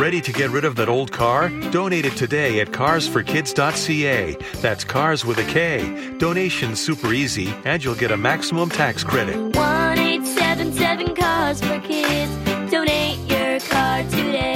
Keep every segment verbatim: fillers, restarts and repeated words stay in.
Ready to get rid of that old car? Donate it today at cars for kids dot c a. That's cars with a K. Donation's super easy, and you'll get a maximum tax credit. one eight seven seven Cars for Kids. Donate your car today.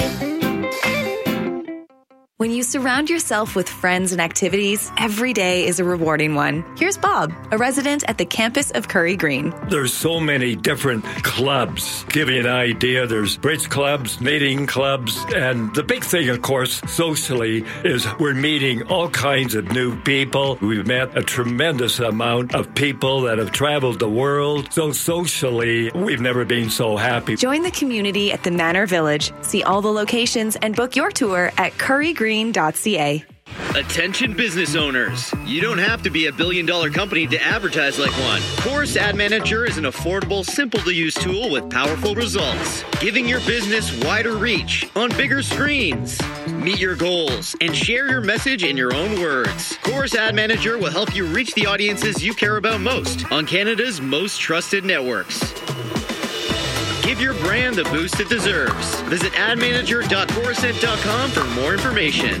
When you surround yourself with friends and activities, every day is a rewarding one. Here's Bob, a resident at the campus of Curry Green. There's so many different clubs. Give you an idea, there's bridge clubs, knitting clubs, and the big thing, of course, socially, is we're meeting all kinds of new people. We've met a tremendous amount of people that have traveled the world. So socially, we've never been so happy. Join the community at the Manor Village. See all the locations and book your tour at curry green dot c a. Attention business owners. You don't have to be a billion dollar company to advertise like one. Chorus Ad Manager is an affordable, simple to use tool with powerful results, giving your business wider reach on bigger screens. Meet your goals and share your message in your own words. Chorus Ad Manager will help you reach the audiences you care about most on Canada's most trusted networks. Give your brand the boost it deserves. Visit ad manager dot coruscent dot com for more information.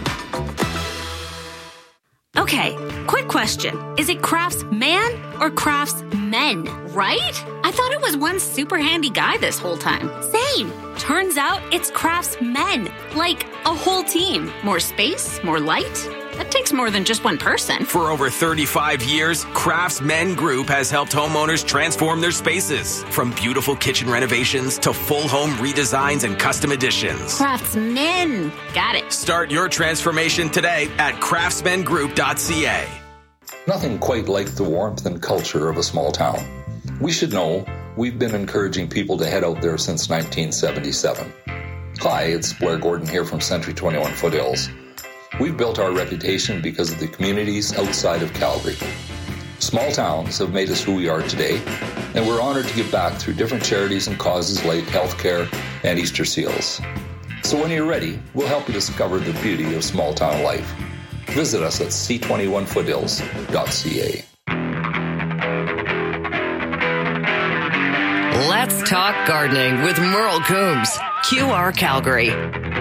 Okay, quick question. Is it craftsman or craftsmen, right? I thought it was one super handy guy this whole time. Same. Turns out it's craftsmen, like a whole team. More space, more light. That takes more than just one person. For over thirty-five years, Craftsmen Group has helped homeowners transform their spaces. From beautiful kitchen renovations to full home redesigns and custom additions. Craftsmen. Got it. Start your transformation today at craftsman group dot c a. Nothing quite like the warmth and culture of a small town. We should know we've been encouraging people to head out there since nineteen seventy-seven. Hi, it's Blair Gordon here from Century twenty-one Foothills. We've built our reputation because of the communities outside of Calgary. Small towns have made us who we are today, and we're honored to give back through different charities and causes like healthcare and Easter seals. So when you're ready, we'll help you discover the beauty of small town life. Visit us at c twenty-one foothills dot c a. Let's talk gardening with Merle Coombs, Q R Calgary.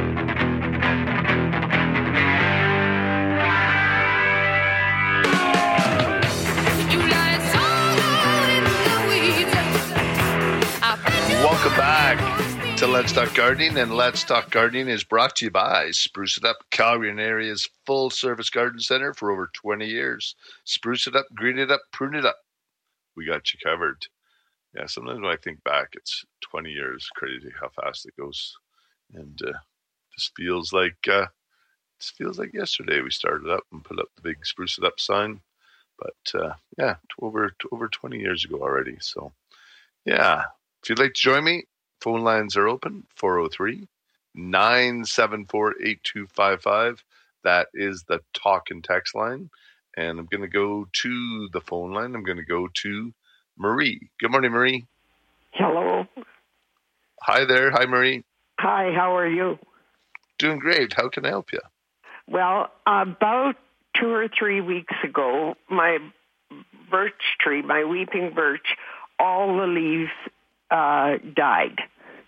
Welcome back to Let's Talk Gardening, and Let's Talk Gardening is brought to you by Spruce It Up, Calgary and area's full-service garden center for over twenty years. Spruce it up, green it up, prune it up. We got you covered. Yeah, sometimes when I think back, it's twenty years. Crazy how fast it goes, and uh, just feels like uh, just feels like yesterday we started up and put up the big Spruce It Up sign. But uh, yeah, over over twenty years ago already. So yeah. If you'd like to join me, phone lines are open, four oh three, nine seven four, eight two five five. That is the talk and text line. And I'm going to go to the phone line. I'm going to go to Marie. Good morning, Marie. Hello. Hi there. Hi, Marie. Hi, how are you? Doing great. How can I help you? Well, about two or three weeks ago, my birch tree, my weeping birch, all the leaves uh, died.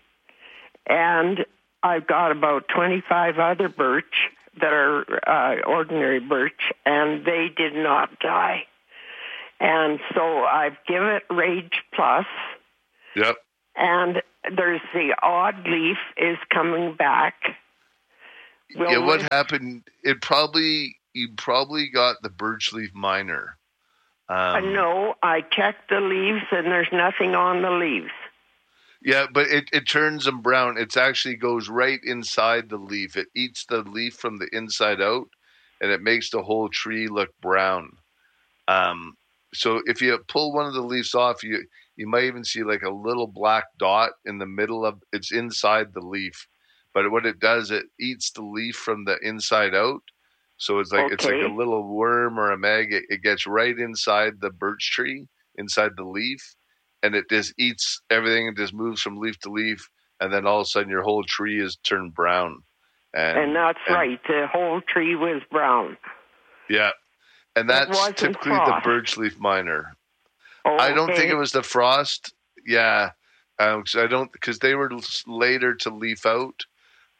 And I've got about twenty-five other birch that are uh, ordinary birch, and they did not die. And so I've given it Rage Plus. Yep. And there's the odd leaf is coming back. Will yeah, what we... happened, it probably, you probably got the birch leaf minor. Um, uh, no, I checked the leaves, and there's nothing on the leaves. Yeah, but it, it turns them brown. It actually goes right inside the leaf. It eats the leaf from the inside out, and it makes the whole tree look brown. Um, so if you pull one of the leaves off, you you might even see like a little black dot in the middle of, it's inside the leaf. But what it does, it eats the leaf from the inside out. So it's like okay. It's like a little worm or a maggot. It gets right inside the birch tree, inside the leaf. And it just eats everything and just moves from leaf to leaf. And then all of a sudden your whole tree is turned brown. And, and that's and, right. The whole tree was brown. Yeah. And that's typically frost. The birch leaf minor. Oh, I don't okay. think it was the frost. Yeah. Um, cause I don't, because they were later to leaf out.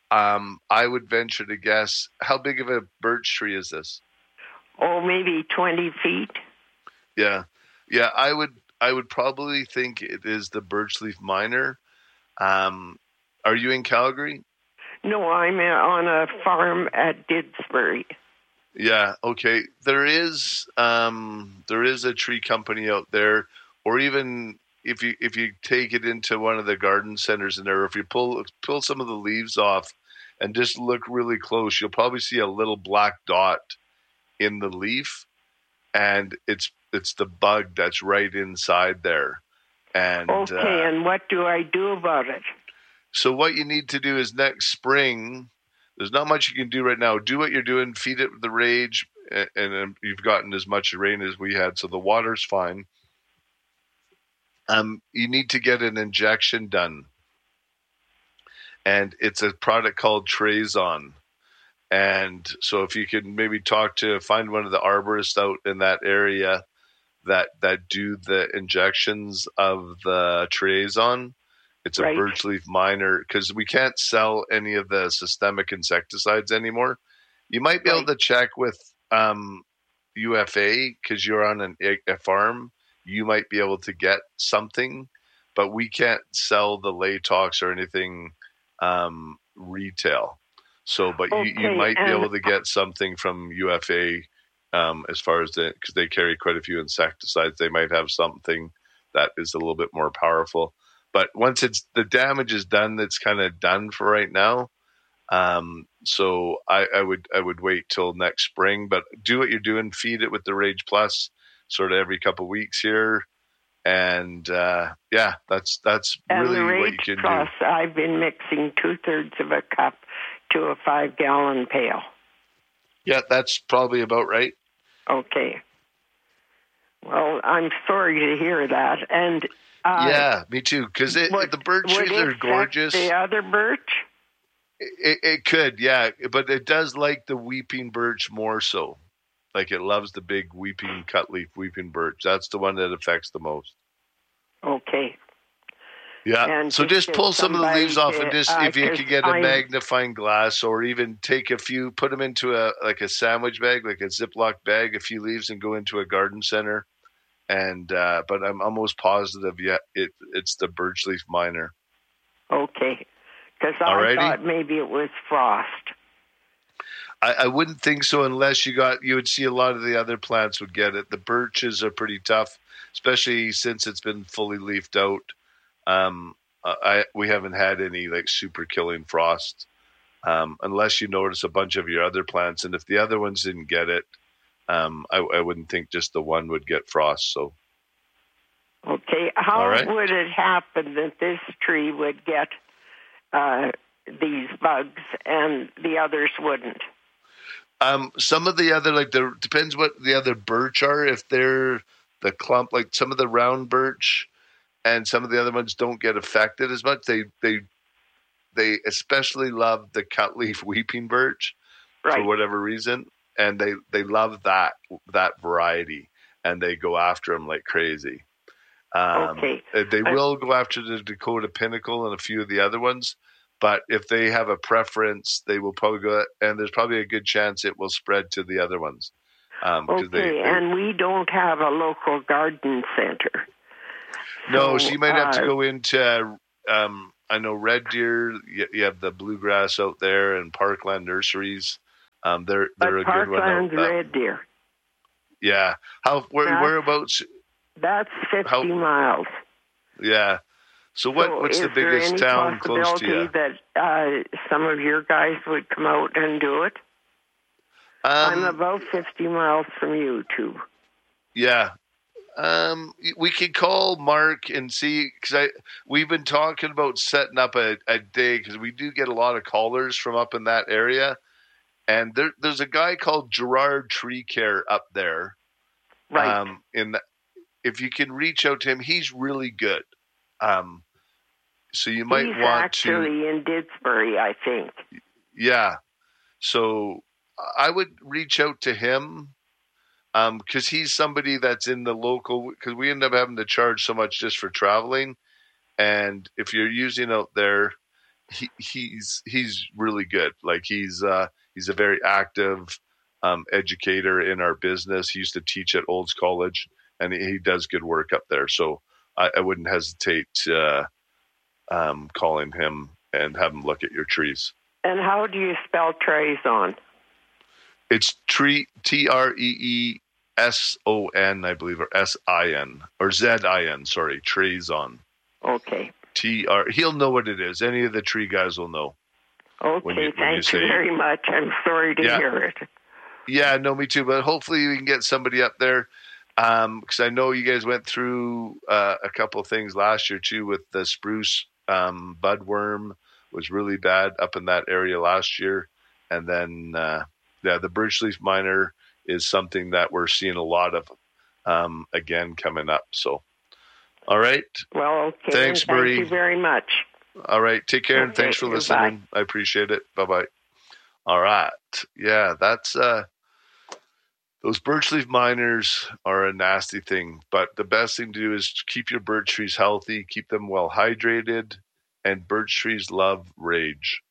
Um, I would venture to guess, how big of a birch tree is this? Oh, maybe twenty feet. Yeah. Yeah, I would I would probably think it is the birchleaf minor. Um, are you in Calgary? No, I'm on a farm at Didsbury. Yeah, okay. There is um, there is a tree company out there, or even if you if you take it into one of the garden centers in there, if you pull pull some of the leaves off and just look really close, you'll probably see a little black dot in the leaf, and it's it's the bug that's right inside there. And okay, uh, and what do I do about it? So what you need to do is next spring, there's not much you can do right now. Do what you're doing, feed it with the rage, and, and you've gotten as much rain as we had, so the water's fine. Um, you need to get an injection done. And it's a product called Trazon. And so if you can maybe talk to, find one of the arborists out in that area that that do the injections of the Trazon. It's a right. birchleaf minor, because we can't sell any of the systemic insecticides anymore. You might be right. able to check with um, U F A, because you're on an, a farm. You might be able to get something, but we can't sell the Latox or anything um, retail. So, but okay, you, you might be able to get something from U F A um, as far as the, because they carry quite a few insecticides. They might have something that is a little bit more powerful. But once it's the damage is done, that's kind of done for right now. Um, so I, I would I would wait till next spring. But do what you're doing, feed it with the Rage Plus, sort of every couple of weeks here, and uh, yeah, that's that's and really the Rage what you can Plus, do. I've been mixing two thirds of a cup to a five gallon pail. Yeah, that's probably about right. Okay. Well, I'm sorry to hear that, and. Uh, yeah, me too. Because the birch trees are gorgeous. The other birch, it, it could, yeah, but it does like the weeping birch more so. Like it loves the big weeping cutleaf weeping birch. That's the one that affects the most. Okay. Yeah. And so just pull some of the leaves off, to, and just uh, if you can get a I'm, magnifying glass, or even take a few, put them into a like a sandwich bag, like a Ziploc bag, a few leaves, and go into a garden center. And uh, but I'm almost positive, yeah, it it's the birchleaf minor. Okay, because I Alrighty. thought maybe it was frost. I, I wouldn't think so unless you got. You would see a lot of the other plants would get it. The birches are pretty tough, especially since it's been fully leafed out. Um, I we haven't had any like super killing frost, um, unless you notice a bunch of your other plants. And if the other ones didn't get it. Um, I, I wouldn't think just the one would get frost. So, okay, how right. would it happen that this tree would get uh, these bugs and the others wouldn't? Um, some of the other, like the depends what the other birch are. If they're the clump, like some of the round birch, and some of the other ones don't get affected as much. They they they especially love the cutleaf weeping birch right. for whatever reason. And they, they love that that variety, and they go after them like crazy. Um, okay. They will go after the Dakota Pinnacle and a few of the other ones, but if they have a preference, they will probably go, and there's probably a good chance it will spread to the other ones. Um, okay, they, they, and we don't have a local garden center. No, so, so you might have uh, to go into, um, I know Red Deer, you, you have the Bluegrass out there, and Parkland Nurseries. Um, they're they're a good one. Parkland's Red Deer. Yeah. How where that's, whereabouts? That's fifty how, miles. Yeah. So what? So what's the biggest town close to you? That uh, some of your guys would come out and do it. Um, I'm about fifty miles from you too. Yeah. Um, we could call Mark and see, because I we've been talking about setting up a, a day, because we do get a lot of callers from up in that area. And there, there's a guy called Gerard Tree Care up there. Right. Um, in the, if you can reach out to him, he's really good. Um, so you might he's want actually to. in Didsbury, I think. Yeah. So I would reach out to him because um, he's somebody that's in the local. Because we end up having to charge so much just for traveling, and if you're using out there. he, he's he's really good. Like he's uh, he's a very active um, educator in our business. He used to teach at Olds College, and he, he does good work up there. So I, I wouldn't hesitate uh, um, calling him and have him look at your trees. And how do you spell Treson? It's tree T R E E S O N, I believe, or S I N or Z I N. Sorry, Treson. Okay. T R. He'll know what it is. Any of the tree guys will know. Okay, you, thank you, say, you very much. I'm sorry to yeah. hear it. Yeah, no, me too. But hopefully we can get somebody up there because um, I know you guys went through uh, a couple of things last year too with the spruce um, budworm was really bad up in that area last year, and then uh, yeah, the birchleaf miner is something that we're seeing a lot of um, again coming up. So. All right. Well, okay. Thanks, thank Marie. you very much. All right. Take care, okay, and thanks for goodbye. listening. I appreciate it. Bye-bye. All right. Yeah, that's uh, those birch leaf miners are a nasty thing, but the best thing to do is keep your birch trees healthy, keep them well hydrated, and birch trees love rage.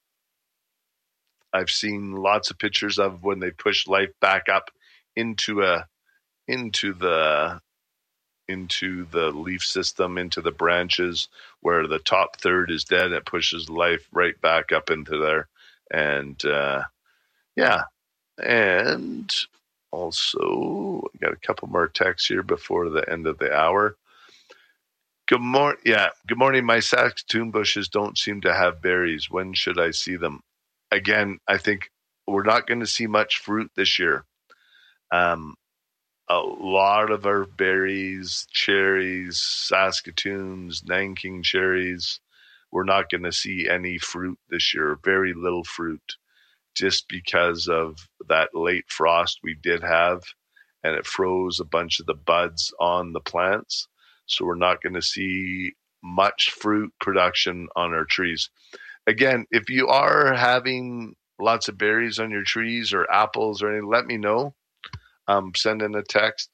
I've seen lots of pictures of when they push life back up into a into the into the leaf system, into the branches where the top third is dead. It pushes life right back up into there. And uh, yeah. And also, I got a couple more texts here before the end of the hour. Good morning. Yeah. Good morning. My Saskatoon bushes don't seem to have berries. When should I see them? Again, I think we're not going to see much fruit this year. Um, A lot of our berries, cherries, Saskatoons, Nanking cherries, we're not going to see any fruit this year. Very little fruit, just because of that late frost we did have, and it froze a bunch of the buds on the plants. So we're not going to see much fruit production on our trees. Again, if you are having lots of berries on your trees or apples or anything, let me know. Um, send in a text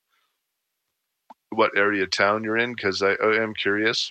what area of town you're in, because I, I am curious.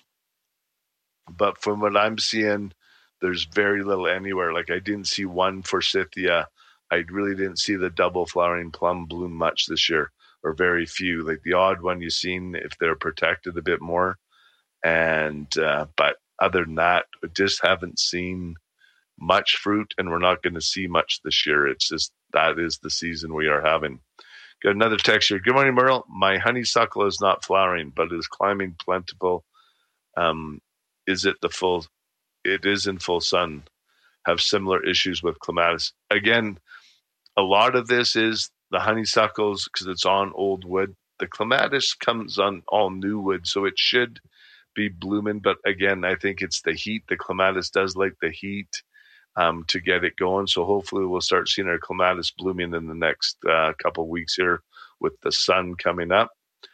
But from what I'm seeing, there's very little anywhere. Like I didn't see one forsythia. I really didn't see the double flowering plum bloom much this year, or very few. Like the odd one you've seen if they're protected a bit more. And uh, but other than that, I just haven't seen much fruit, and we're not going to see much this year. It's just that is the season we are having. Got another text here. Good morning, Merle. My honeysuckle is not flowering, but it is climbing plentiful. Um, is it the full? It is in full sun. Have similar issues with clematis. Again, a lot of this is the honeysuckles because it's on old wood. The clematis comes on all new wood, so it should be blooming. But again, I think it's the heat. The clematis does like the heat. Um, to get it going. So hopefully we'll start seeing our clematis blooming in the next uh, couple of weeks here with the sun coming up.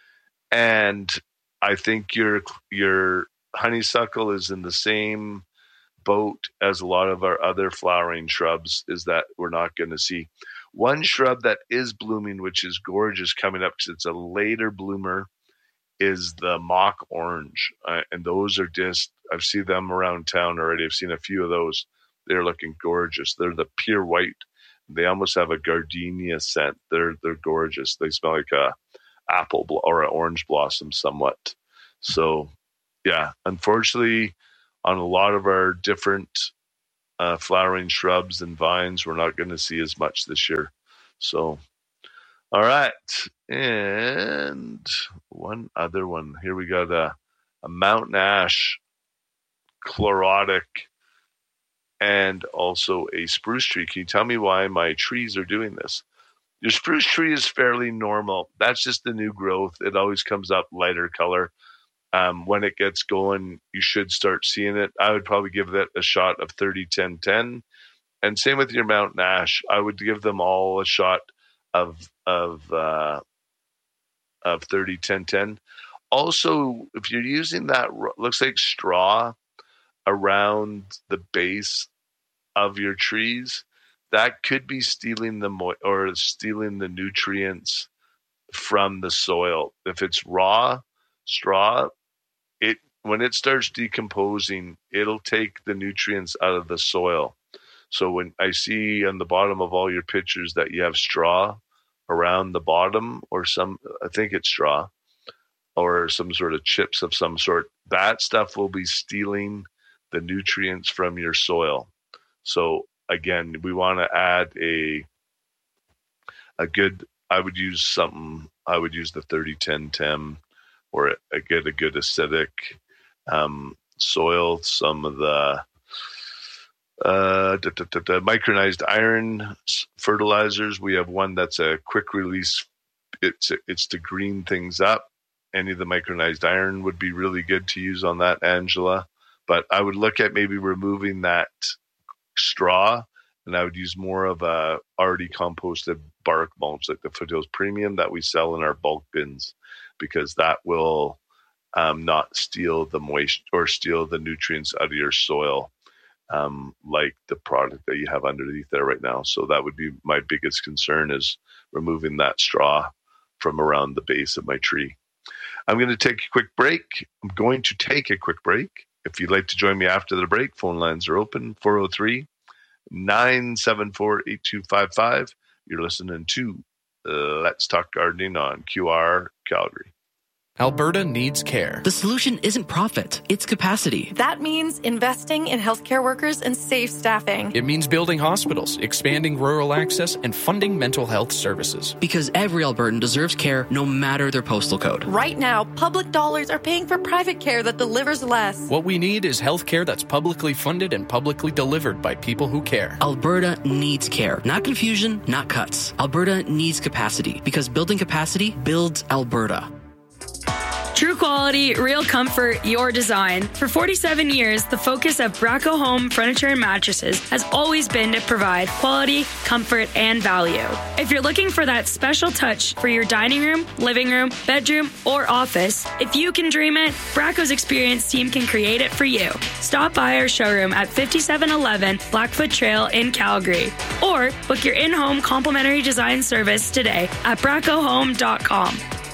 And I think your your honeysuckle is in the same boat as a lot of our other flowering shrubs, is that we're not going to see. One shrub that is blooming, which is gorgeous coming up because it's a later bloomer, is the mock orange. Uh, and those are just, I've seen them around town already. I've seen a few of those. They're looking gorgeous. They're the pure white. They almost have a gardenia scent. They're they're gorgeous. They smell like a apple bl- or an orange blossom somewhat. So, yeah, unfortunately, on a lot of our different uh, flowering shrubs and vines, we're not going to see as much this year. So, all right. And one other one. Here we got a, a mountain ash chlorotic and also a spruce tree. Can you tell me why my trees are doing this? Your spruce tree is fairly normal. That's just the new growth. It always comes up lighter color. Um, when it gets going, you should start seeing it. I would probably give that a shot of thirty ten ten. And same with your mountain ash. I would give them all a shot of of uh, of thirty ten ten. Also, if you're using that, looks like straw around the base of your trees, that could be stealing the mo- or stealing the nutrients from the soil. If it's raw straw, it when it starts decomposing, it'll take the nutrients out of the soil. So when I see on the bottom of all your pictures that you have straw around the bottom, or some, I think it's straw, or some sort of chips of some sort, that stuff will be stealing the nutrients from your soil. So again, we want to add a a good, I would use something, I would use the thirty ten ten, or a, a good, a good acidic um, soil, some of the uh, da, da, da, da, micronized iron fertilizers. We have one that's a quick release. It's, it's to green things up. Any of the micronized iron would be really good to use on that, Angela. But I would look at maybe removing that straw, and I would use more of a already composted bark mulch like the Foothills Premium that we sell in our bulk bins, because that will um, not steal the moisture or steal the nutrients out of your soil um, like the product that you have underneath there right now. So that would be my biggest concern, is removing that straw from around the base of my tree. I'm going to take a quick break. I'm going to take a quick break. If you'd like to join me after the break, phone lines are open, four oh three, nine seven four, eight two five five. You're listening to Let's Talk Gardening on Q R Calgary. Alberta needs care. The solution isn't profit, it's capacity. That means investing in healthcare workers and safe staffing. It means building hospitals, expanding rural access, and funding mental health services. Because every Albertan deserves care, no matter their postal code. Right now, public dollars are paying for private care that delivers less. What we need is health care that's publicly funded and publicly delivered by people who care. Alberta needs care. Not confusion, not cuts. Alberta needs capacity, because building capacity builds Alberta. True quality, real comfort, your design. For forty-seven years, the focus of Braco Home Furniture and Mattresses has always been to provide quality, comfort, and value. If you're looking for that special touch for your dining room, living room, bedroom, or office, if you can dream it, Braco's experienced team can create it for you. Stop by our showroom at fifty-seven eleven Blackfoot Trail in Calgary, or book your in-home complimentary design service today at braco home dot com.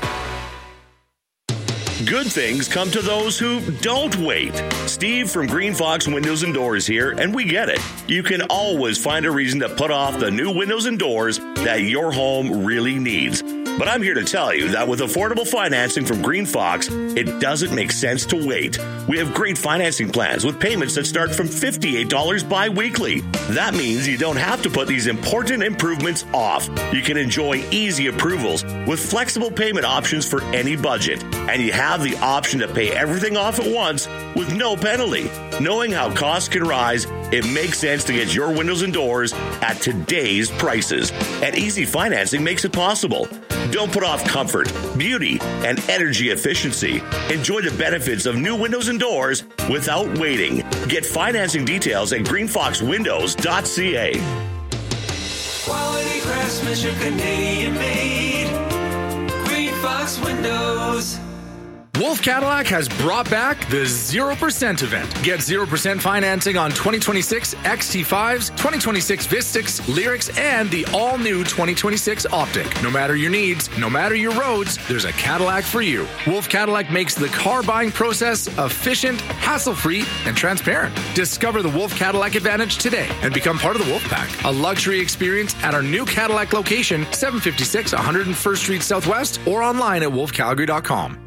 Good things come to those who don't wait. Steve from Green Fox Windows and Doors here, and we get it. You can always find a reason to put off the new windows and doors that your home really needs. But I'm here to tell you that with affordable financing from Green Fox, it doesn't make sense to wait. We have great financing plans with payments that start from fifty-eight dollars bi-weekly. That means you don't have to put these important improvements off. You can enjoy easy approvals with flexible payment options for any budget. And you have the option to pay everything off at once with no penalty. Knowing how costs can rise, it makes sense to get your windows and doors at today's prices. And easy financing makes it possible. Don't put off comfort, beauty, and energy efficiency. Enjoy the benefits of new windows and doors without waiting. Get financing details at green fox windows dot c a. Quality craftsmanship, Canadian made. Green Fox Windows. Wolf Cadillac has brought back the zero percent event. Get zero percent financing on twenty twenty-six X T fives, twenty twenty-six Vistix, Lyrics, and the all-new twenty twenty-six Optic. No matter your needs, no matter your roads, there's a Cadillac for you. Wolf Cadillac makes the car buying process efficient, hassle-free, and transparent. Discover the Wolf Cadillac Advantage today and become part of the Wolf Pack. A luxury experience at our new Cadillac location, seven fifty-six one hundred first Street Southwest, or online at wolf calgary dot com.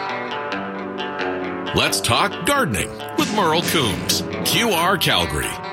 Let's Talk Gardening with Merle Coombs, Q R Calgary.